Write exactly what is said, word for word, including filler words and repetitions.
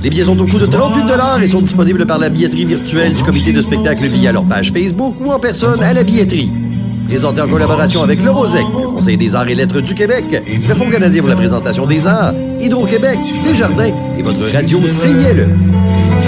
Les billets sont au coût de trente-huit dollars et sont disponibles par la billetterie virtuelle du comité de spectacle via leur page Facebook ou en personne à la billetterie. Présenté en collaboration avec le Rosec, le Conseil des arts et lettres du Québec, le Fonds canadien pour la présentation des arts, Hydro-Québec, Desjardins et votre radio C I L E.